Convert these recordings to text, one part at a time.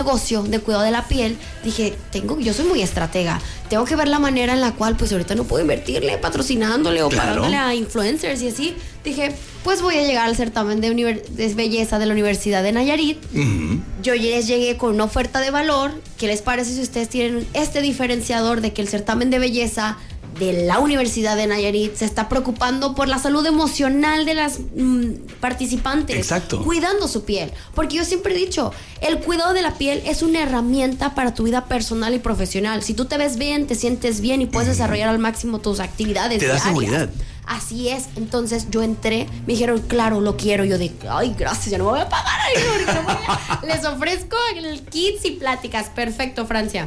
negocio de cuidado de la piel, dije, yo soy muy estratega, tengo que ver la manera en la cual pues ahorita no puedo invertirle patrocinándole o pagándole a influencers y así. Dije, pues voy a llegar al certamen de belleza de la Universidad de Nayarit. Yo les llegué con una oferta de valor. ¿Qué les parece si ustedes tienen este diferenciador de que el certamen de belleza de la Universidad de Nayarit se está preocupando por la salud emocional de las participantes? Exacto. Cuidando su piel. Porque yo siempre he dicho, el cuidado de la piel es una herramienta para tu vida personal y profesional. Si tú te ves bien, te sientes bien y puedes desarrollar al máximo tus actividades te da diarias. seguridad. Así es. Entonces yo entré, me dijeron, claro, lo quiero. Yo de, ay, gracias, ya no me voy a pagar. Les ofrezco el kits y pláticas. Perfecto, Francia.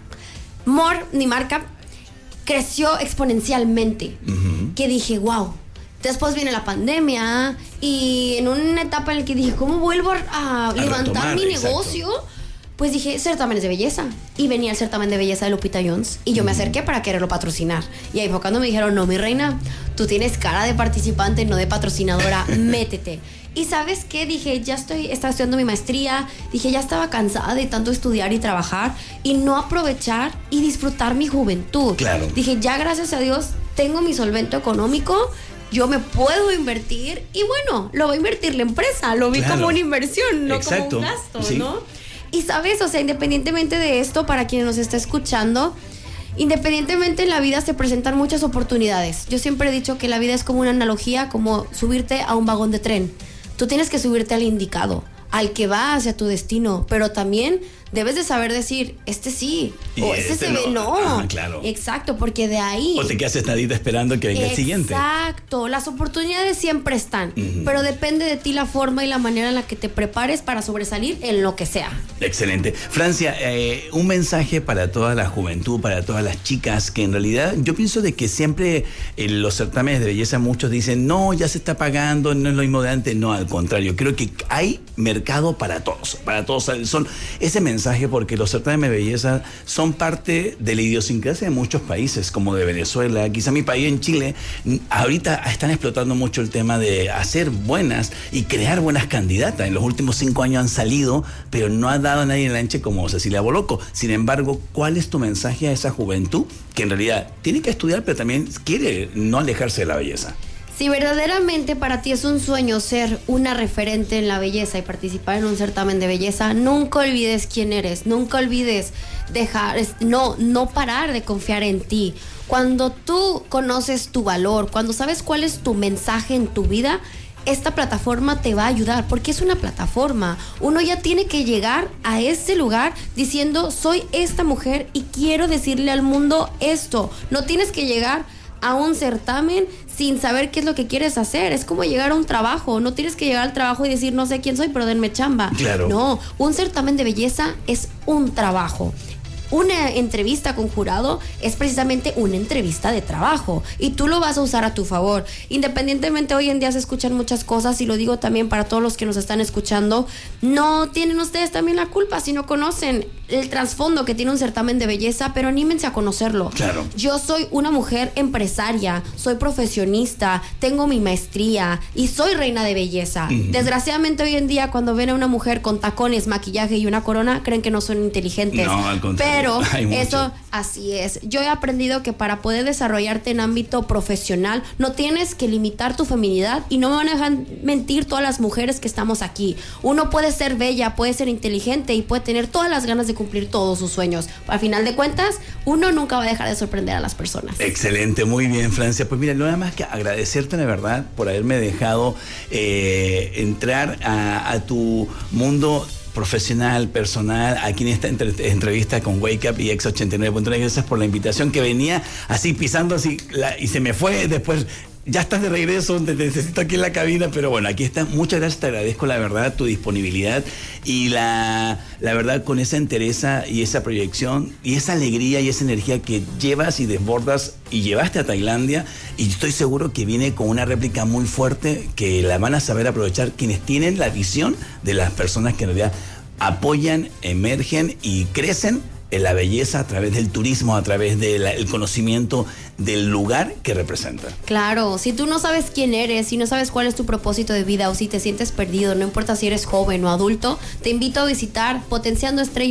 Mi marca creció exponencialmente. Que dije, wow. Después viene la pandemia y en una etapa en la que dije, ¿cómo vuelvo a levantar mi negocio? Pues dije, certámenes de belleza. Y venía el certamen de belleza de Lupita Jones y yo me acerqué para quererlo patrocinar. Y ahí fue cuando me dijeron, no, mi reina, tú tienes cara de participante, no de patrocinadora, métete. Y ¿sabes qué? Dije, estaba estudiando mi maestría, dije, ya estaba cansada de tanto estudiar y trabajar y no aprovechar y disfrutar mi juventud. Claro. Dije, ya gracias a Dios tengo mi solvento económico, yo me puedo invertir y bueno, lo va a invertir la empresa, lo vi como una inversión, no como un gasto, sí. ¿no? Y sabes, o sea, independientemente de esto, para quien nos está escuchando, independientemente en la vida se presentan muchas oportunidades. Yo siempre he dicho que la vida es como una analogía, como subirte a un vagón de tren. Tú tienes que subirte al indicado, al que va hacia tu destino, pero también debes de saber decir, este sí, o este se ve, no. Ajá, claro. Exacto, porque de ahí... O te quedas sentadita esperando que venga el siguiente. Exacto, las oportunidades siempre están, pero depende de ti la forma y la manera en la que te prepares para sobresalir en lo que sea. Excelente. Francia, un mensaje para toda la juventud, para todas las chicas, que en realidad yo pienso de que siempre los certámenes de belleza muchos dicen, no, ya se está pagando, no es lo mismo de antes. No, al contrario, creo que hay mercado para todos, son ese mensaje, porque los certámenes de belleza son parte de la idiosincrasia de muchos países, como de Venezuela, quizá mi país en Chile. Ahorita están explotando mucho el tema de hacer buenas y crear buenas candidatas. En los últimos 5 años han salido, pero no ha dado a nadie el anche como Cecilia Boloco. Sin embargo, ¿cuál es tu mensaje a esa juventud que en realidad tiene que estudiar, pero también quiere no alejarse de la belleza? Si verdaderamente para ti es un sueño ser una referente en la belleza y participar en un certamen de belleza, nunca olvides quién eres, nunca olvides no parar de confiar en ti. Cuando tú conoces tu valor, cuando sabes cuál es tu mensaje en tu vida, esta plataforma te va a ayudar, porque es una plataforma. Uno ya tiene que llegar a ese lugar diciendo, soy esta mujer y quiero decirle al mundo esto. No tienes que llegar a un certamen sin saber qué es lo que quieres hacer. Es como llegar a un trabajo. No tienes que llegar al trabajo y decir, no sé quién soy, pero denme chamba. Claro. No, un certamen de belleza es un trabajo. Una entrevista con jurado es precisamente una entrevista de trabajo y tú lo vas a usar a tu favor. Independientemente, hoy en día se escuchan muchas cosas y lo digo también para todos los que nos están escuchando, no tienen ustedes también la culpa si no conocen el trasfondo que tiene un certamen de belleza, pero anímense a conocerlo. Claro. Yo soy una mujer empresaria, soy profesionista, tengo mi maestría y soy reina de belleza. Desgraciadamente hoy en día cuando ven a una mujer con tacones, maquillaje y una corona, creen que no son inteligentes. No, al contrario. Pero eso, mucho. así es. Yo he aprendido que para poder desarrollarte en ámbito profesional, no tienes que limitar tu feminidad y no me van a dejar mentir todas las mujeres que estamos aquí. Uno puede ser bella, puede ser inteligente y puede tener todas las ganas de cumplir todos sus sueños. Al final de cuentas, uno nunca va a dejar de sorprender a las personas. Excelente, muy bien, Francia. Pues mira, nada más que agradecerte, la verdad, por haberme dejado entrar a tu mundo profesional, personal, aquí en esta entrevista con Wake Up y X89.9. Gracias por la invitación, que venía así pisando así y se me fue después. Ya estás de regreso, te necesito aquí en la cabina, pero bueno, aquí estás. Muchas gracias, te agradezco la verdad, tu disponibilidad y la verdad con esa entereza y esa proyección y esa alegría y esa energía que llevas y desbordas y llevaste a Tailandia, y estoy seguro que viene con una réplica muy fuerte que la van a saber aprovechar quienes tienen la visión de las personas que en realidad apoyan, emergen y crecen la belleza a través del turismo, a través del conocimiento del lugar que representa. Claro, si tú no sabes quién eres, si no sabes cuál es tu propósito de vida o si te sientes perdido, no importa si eres joven o adulto, te invito a visitar Potenciando Estrellas